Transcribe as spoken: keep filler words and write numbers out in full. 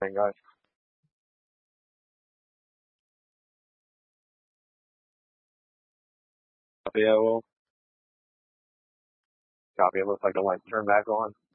Thank God. Yeah, well, copy. It looks like the lights turned back on.